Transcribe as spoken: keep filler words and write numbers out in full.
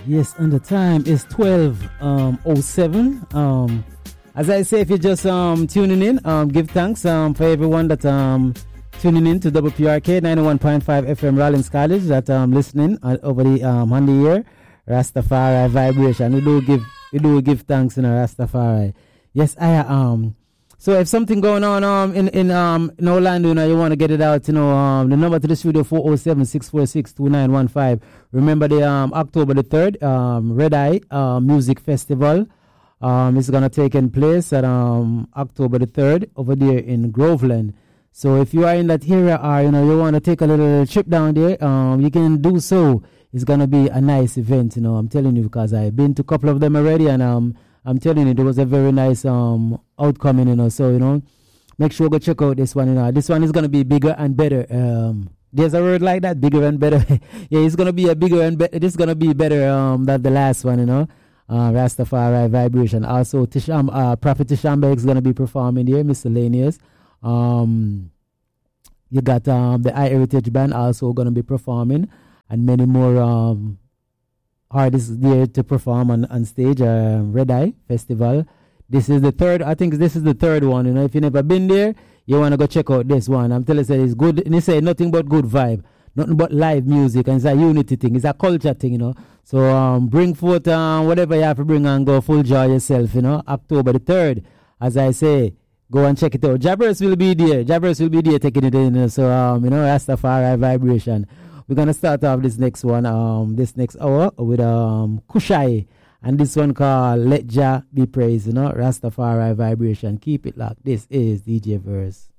Yes, and the time is twelve oh seven. Um, as I say, if you're just um, tuning in, um, give thanks um, for everyone that um, tuning in to W P R K ninety-one point five F M Rollins College, that um, listening uh, over the um, on the air. Rastafari vibration. We do give we do give thanks in you know, Rastafari. Yes, I um. So if something going on um in in um in Orlando, you know, you want to get it out, you know, um the number to the studio four oh seven, six four six, two nine one five. Remember the um October the third um Red Eye uh, Music Festival um is gonna take in place at um October the third over there in Groveland. So if you are in that area or you know you want to take a little trip down there, um you can do so. It's gonna be a nice event, you know. I'm telling you because I've been to a couple of them already, and um. I'm telling you, there was a very nice um outcome, you know. So, you know, make sure go check out this one, you know. This one is going to be bigger and better. Um, there's a word like that, bigger and better. Yeah, it's going to be a bigger and better. This is going to be better um than the last one, you know. Uh, Rastafari Vibration. Also, Tisham, uh, Prophet Tishambe is going to be performing here, miscellaneous. Um, you got um the iHeritage Band also going to be performing, and many more um. artists there to perform on, on stage, uh, Red Eye Festival. This is the third, I think this is the third one, you know. If you've never been there, you want to go check out this one. I'm telling you, it's good, and they say nothing but good vibe, nothing but live music, and it's a unity thing, it's a culture thing, you know. So um, bring forth um, whatever you have to bring and go full joy yourself, you know. October the third, as I say, go and check it out. Jabbers will be there, Jabbers will be there taking it in, you know. So, um, you know, Rastafari Vibration. We're going to start off this next one, um, this next hour with um, Kushai. And this one called Let Jah Be Praised, you know, Rastafari Vibration. Keep it locked. This is D J Verse.